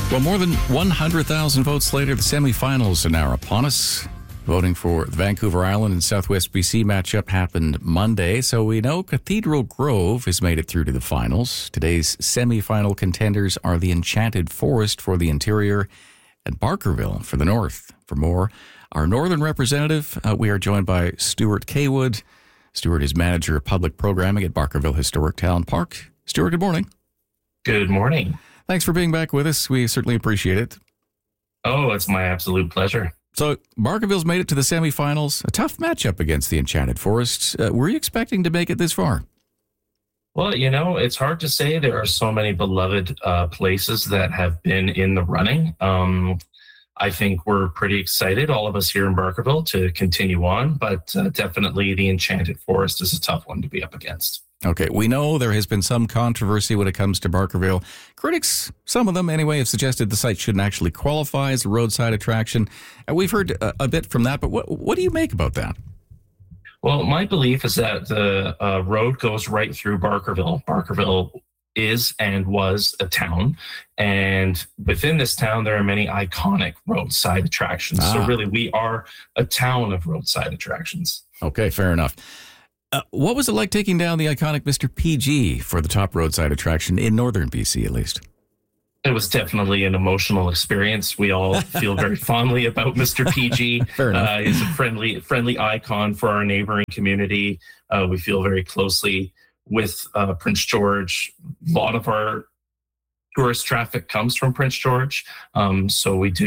Well, more than 100,000 votes later, the semifinals are now upon us. Voting for the Vancouver Island and Southwest BC matchup happened Monday, so we know Cathedral Grove has made it through to the finals. Today's semifinal contenders are the Enchanted Forest for the interior and Barkerville for the north. For more, our northern representative, we are joined by Stuart Kaywood. Stuart is Manager of Public Programming at Barkerville Historic Town Park. Stuart, good morning. Good morning. Thanks for being back with us. We certainly appreciate it. Oh, it's my absolute pleasure. So, Barkerville's made it to the semifinals. A tough matchup against the Enchanted Forest. Were you expecting to make it this far? Well, it's hard to say. There are so many beloved places that have been in the running. I think we're pretty excited, all of us here in Barkerville, to continue on, but definitely the Enchanted Forest is a tough one to be up against. Okay, we know there has been some controversy when it comes to Barkerville. Critics, some of them anyway, have suggested the site shouldn't actually qualify as a roadside attraction. We've heard a bit from that, but what do you make about that? Well, my belief is that the road goes right through Barkerville. Barkerville is and was a town, and within this town there are many iconic roadside attractions. So really we are a town of roadside attractions. Okay, fair enough. What was it like taking down the iconic Mr. PG for the top roadside attraction in northern BC, at least? It was definitely an emotional experience. We all feel very fondly about Mr. PG. Fair enough. He's a friendly icon for our neighboring community. We feel very closely with Prince George. A lot of our tourist traffic comes from Prince George. So we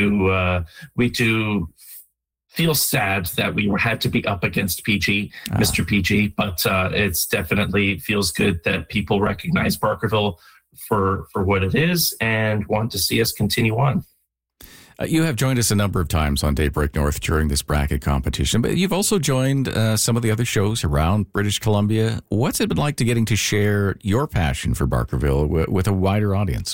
do feel sad that we had to be up against PG, Mr. PG, but it's definitely feels good that people recognize Barkerville for what it is and want to see us continue on. You have joined us a number of times on Daybreak North during this bracket competition, but you've also joined some of the other shows around British Columbia. What's it been like to getting to share your passion for Barkerville with a wider audience?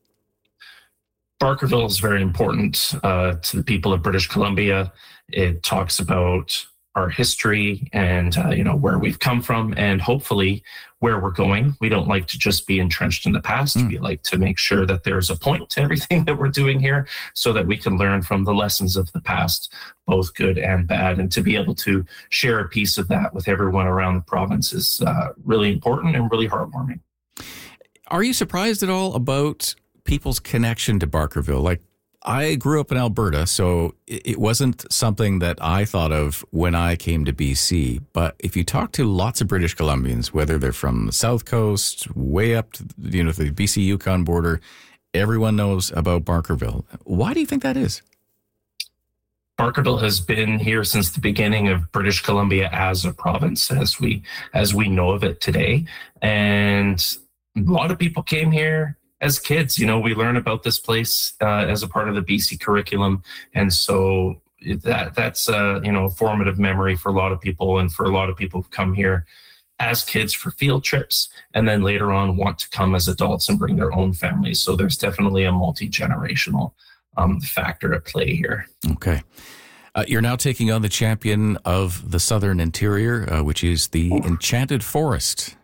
Barkerville is very important to the people of British Columbia. It talks about our history and where we've come from and hopefully where we're going. We don't like to just be entrenched in the past. We like to make sure that there's a point to everything that we're doing here so that we can learn from the lessons of the past, both good and bad. And to be able to share a piece of that with everyone around the province is really important and really heartwarming. Are you surprised at all about people's connection to Barkerville? Like, I grew up in Alberta, so it wasn't something that I thought of when I came to BC. But if you talk to lots of British Columbians, whether they're from the South Coast, way up to the BC Yukon border, everyone knows about Barkerville. Why do you think that is? Barkerville has been here since the beginning of British Columbia as a province, as we know of it today. And a lot of people came here as kids. We learn about this place as a part of the BC curriculum. And so that's a formative memory for a lot of people, and for a lot of people who come here as kids for field trips and then later on want to come as adults and bring their own families. So there's definitely a multi-generational factor at play here. Okay. You're now taking on the champion of the Southern Interior, which is the Enchanted Forest.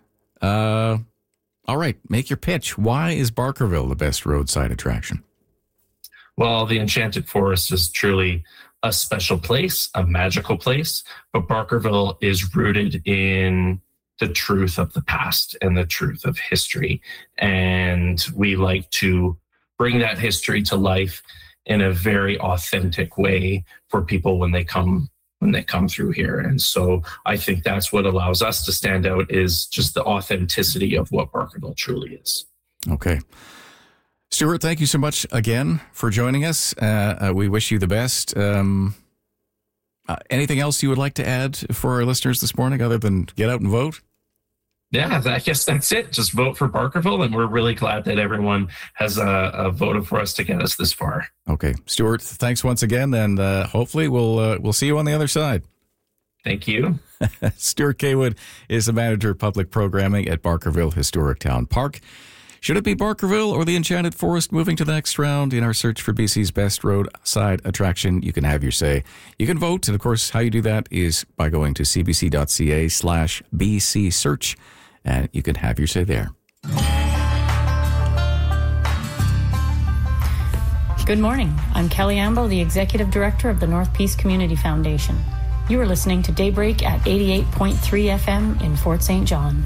All right, make your pitch. Why is Barkerville the best roadside attraction? Well, the Enchanted Forest is truly a special place, a magical place, but Barkerville is rooted in the truth of the past and the truth of history. And we like to bring that history to life in a very authentic way for people when they come through here. And so I think that's what allows us to stand out, is just the authenticity of what Barkerville truly is. Okay. Stuart, thank you so much again for joining us. We wish you the best. Anything else you would like to add for our listeners this morning other than get out and vote? Yeah, I guess that's it. Just vote for Barkerville, and we're really glad that everyone has voted for us to get us this far. Okay, Stuart, thanks once again, and hopefully we'll see you on the other side. Thank you. Stuart Kaywood is the Manager of Public Programming at Barkerville Historic Town Park. Should it be Barkerville or the Enchanted Forest moving to the next round in our search for BC's best roadside attraction? You can have your say. You can vote, and of course, how you do that is by going to cbc.ca/BC search. And you can have your say there. Good morning. I'm Kelly Ambo, the Executive Director of the North Peace Community Foundation. You are listening to Daybreak at 88.3 FM in Fort St. John.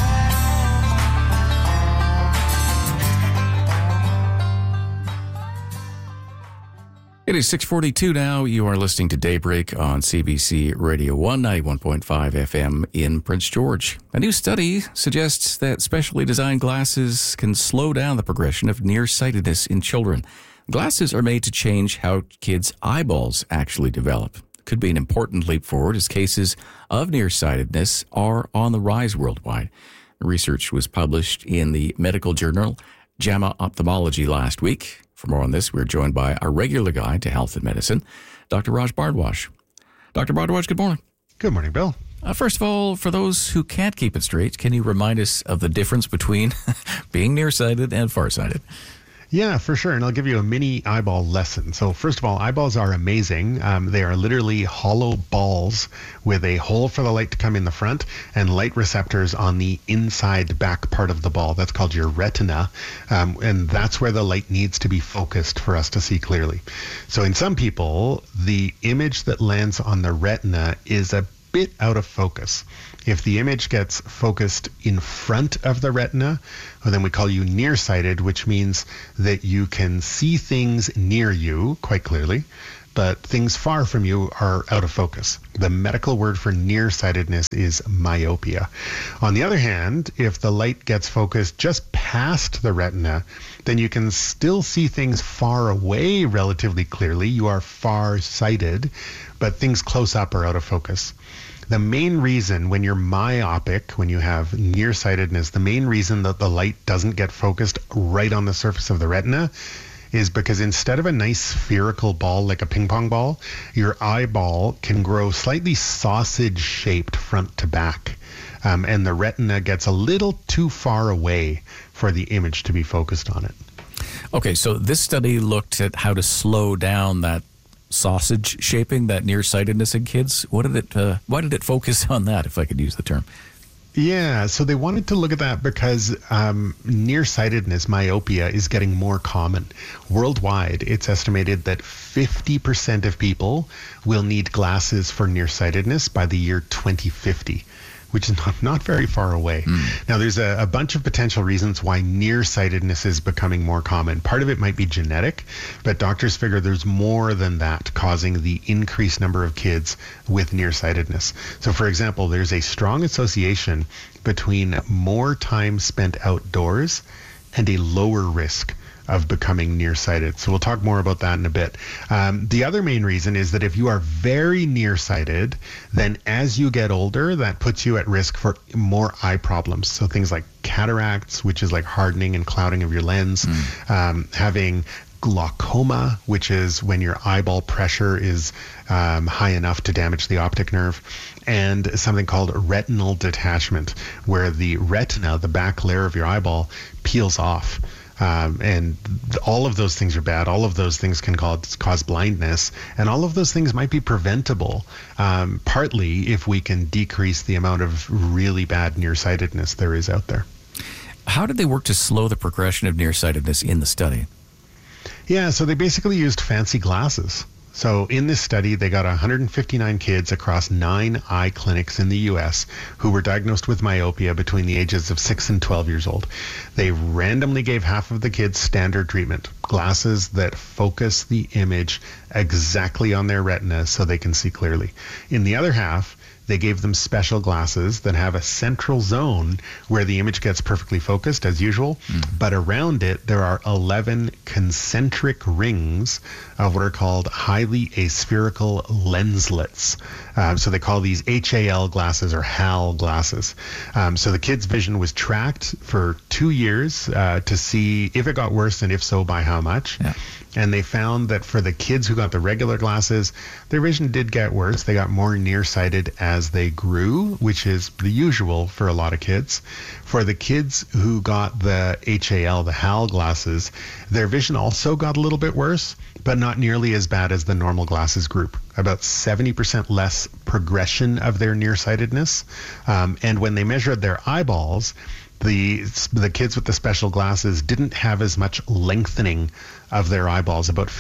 It is 6:42 now. You are listening to Daybreak on CBC Radio 191.5 FM in Prince George. A new study suggests that specially designed glasses can slow down the progression of nearsightedness in children. Glasses are made to change how kids' eyeballs actually develop. Could be an important leap forward as cases of nearsightedness are on the rise worldwide. Research was published in the medical journal JAMA Ophthalmology last week. For more on this, we're joined by our regular guide to health and medicine, Dr. Raj Bhardwaj. Dr. Bhardwaj, good morning. Good morning, Bill. First of all, for those who can't keep it straight, can you remind us of the difference between being nearsighted and farsighted? Yeah, for sure. And I'll give you a mini eyeball lesson. So first of all, eyeballs are amazing. They are literally hollow balls with a hole for the light to come in the front and light receptors on the inside back part of the ball. That's called your retina. And that's where the light needs to be focused for us to see clearly. So in some people, the image that lands on the retina is a bit out of focus. If the image gets focused in front of the retina, well, then we call you nearsighted, which means that you can see things near you quite clearly, but things far from you are out of focus. The medical word for nearsightedness is myopia. On the other hand, if the light gets focused just past the retina, then you can still see things far away relatively clearly. You are far-sighted, but things close up are out of focus. The main reason when you're myopic, when you have nearsightedness, the main reason that the light doesn't get focused right on the surface of the retina is because instead of a nice spherical ball like a ping pong ball, your eyeball can grow slightly sausage-shaped front to back. And the retina gets a little too far away for the image to be focused on it. Okay, so this study looked at how to slow down that sausage shaping, that nearsightedness in kids. Why did it focus on that, if I could use the term? Yeah, so they wanted to look at that because nearsightedness, myopia, is getting more common. Worldwide, it's estimated that 50% of people will need glasses for nearsightedness by the year 2050. Which is not very far away. Now, there's a bunch of potential reasons why nearsightedness is becoming more common. Part of it might be genetic, but doctors figure there's more than that causing the increased number of kids with nearsightedness. So, for example, there's a strong association between more time spent outdoors and a lower risk of becoming nearsighted. So we'll talk more about that in a bit. The other main reason is that if you are very nearsighted, then as you get older, that puts you at risk for more eye problems. So things like cataracts, which is like hardening and clouding of your lens, having glaucoma, which is when your eyeball pressure is high enough to damage the optic nerve, and something called retinal detachment, where the retina, the back layer of your eyeball, peels off. And all of those things are bad. All of those things can cause blindness. And all of those things might be preventable, partly if we can decrease the amount of really bad nearsightedness there is out there. How did they work to slow the progression of nearsightedness in the study? Yeah, so they basically used fancy glasses. So in this study, they got 159 kids across 9 eye clinics in the U.S. who were diagnosed with myopia between the ages of 6 and 12 years old. They randomly gave half of the kids standard treatment, glasses that focus the image exactly on their retina so they can see clearly. In the other half, they gave them special glasses that have a central zone where the image gets perfectly focused as usual, but around it there are 11 concentric rings of what are called highly aspherical lenslets. So they call these HAL glasses or HAL glasses. So the kids' vision was tracked for 2 years to see if it got worse and if so, by how much. Yeah. And they found that for the kids who got the regular glasses, their vision did get worse. They got more nearsighted as they grew, which is the usual for a lot of kids. For the kids who got the HAL, the HAL glasses, their vision also got a little bit worse, but not nearly as bad as the normal glasses group. About 70% less progression of their nearsightedness. And when they measured their eyeballs, the kids with the special glasses didn't have as much lengthening of their eyeballs, about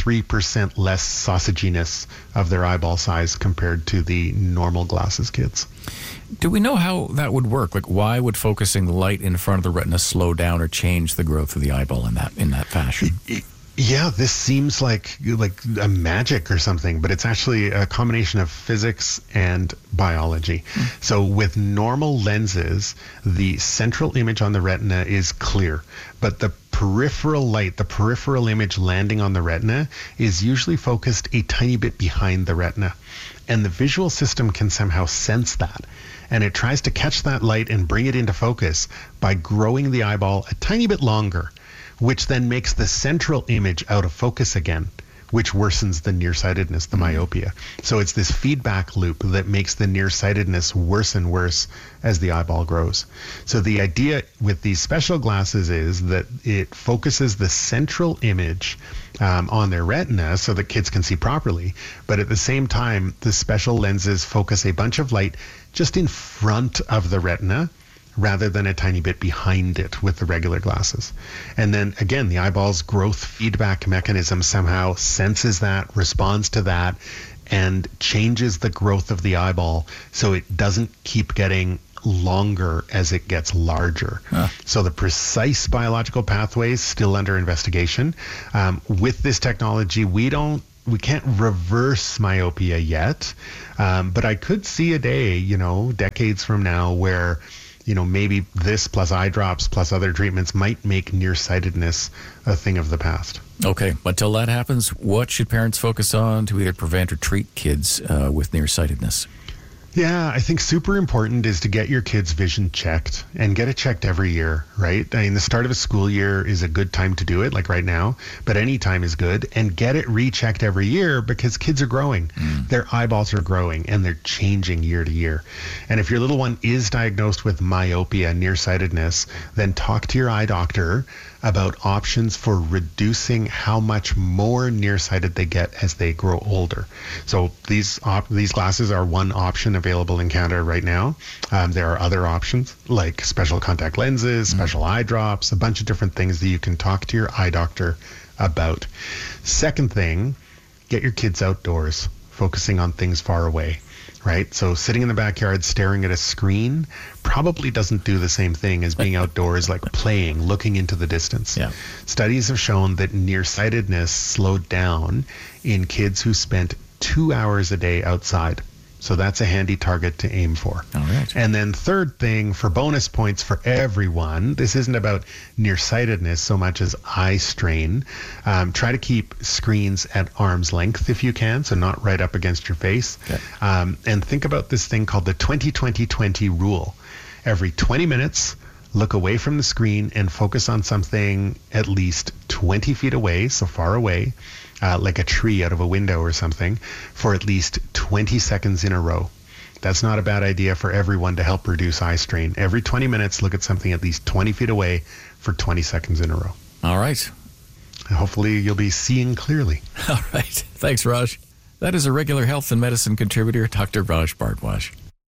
53% less sausaginess of their eyeball size compared to the normal glasses kids. Do we know how that would work? Like, why would focusing the light in front of the retina slow down or change the growth of the eyeball in that fashion? Yeah, this seems like a magic or something, but it's actually a combination of physics and biology. So with normal lenses, the central image on the retina is clear, but the peripheral light, the peripheral image landing on the retina is usually focused a tiny bit behind the retina. And the visual system can somehow sense that. And it tries to catch that light and bring it into focus by growing the eyeball a tiny bit longer, which then makes the central image out of focus again, which worsens the nearsightedness, the myopia. So it's this feedback loop that makes the nearsightedness worse and worse as the eyeball grows. So the idea with these special glasses is that it focuses the central image on their retina so that kids can see properly. But at the same time, the special lenses focus a bunch of light just in front of the retina, rather than a tiny bit behind it with the regular glasses. And then again, the eyeball's growth feedback mechanism somehow senses that, responds to that, and changes the growth of the eyeball so it doesn't keep getting longer as it gets larger. So the precise biological pathways still under investigation. With this technology, we can't reverse myopia yet, but I could see a day, decades from now, where maybe this plus eye drops plus other treatments might make nearsightedness a thing of the past. Okay, but till that happens, what should parents focus on to either prevent or treat kids with nearsightedness? Yeah, I think super important is to get your kids' vision checked and get it checked every year, right? I mean, the start of a school year is a good time to do it, like right now, but any time is good. And get it rechecked every year because kids are growing. Their eyeballs are growing and they're changing year to year. And if your little one is diagnosed with myopia, nearsightedness, then talk to your eye doctor about options for reducing how much more nearsighted they get as they grow older. So these glasses are one option available in Canada right now. There are other options like special contact lenses, special eye drops, a bunch of different things that you can talk to your eye doctor about. Second thing, get your kids outdoors, focusing on things far away. Right? So sitting in the backyard staring at a screen probably doesn't do the same thing as being outdoors, like playing, looking into the distance. Yeah. Studies have shown that nearsightedness slowed down in kids who spent 2 hours a day outside. So that's a handy target to aim for. All right. And then third thing, for bonus points for everyone, this isn't about nearsightedness so much as eye strain. Try to keep screens at arm's length if you can, so not right up against your face. Okay. And think about this thing called the 20-20-20 rule. Every 20 minutes, look away from the screen and focus on something at least 20 feet away, so far away, like a tree out of a window or something, for at least 20 seconds in a row. That's not a bad idea for everyone to help reduce eye strain. Every 20 minutes, look at something at least 20 feet away for 20 seconds in a row. All right. Hopefully you'll be seeing clearly. All right. Thanks, Raj. That is a regular health and medicine contributor, Dr. Raj Bhardwaj.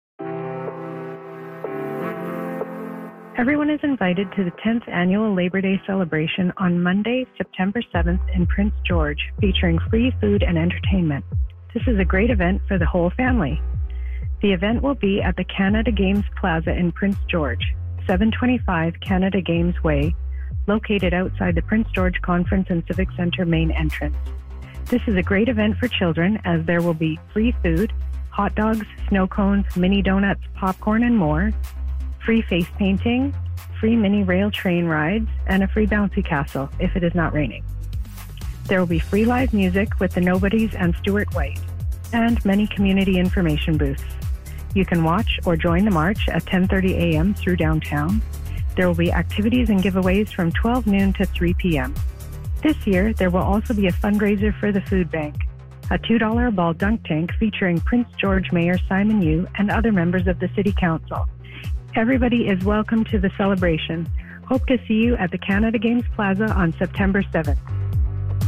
Everyone is invited to the 10th annual Labor Day celebration on Monday, September 7th in Prince George, featuring free food and entertainment. This is a great event for the whole family. The event will be at the Canada Games Plaza in Prince George, 725 Canada Games Way, located outside the Prince George Conference and Civic Centre main entrance. This is a great event for children as there will be free food, hot dogs, snow cones, mini donuts, popcorn, and more, free face painting, free mini rail train rides, and a free bouncy castle if it is not raining. There will be free live music with the Nobodies and Stuart White, and many community information booths. You can watch or join the march at 10:30 a.m. through downtown. There will be activities and giveaways from 12 noon to 3 p.m. This year, there will also be a fundraiser for the food bank, a $2 ball dunk tank featuring Prince George Mayor Simon Yu and other members of the City Council. Everybody is welcome to the celebration. Hope to see you at the Canada Games Plaza on September 7th.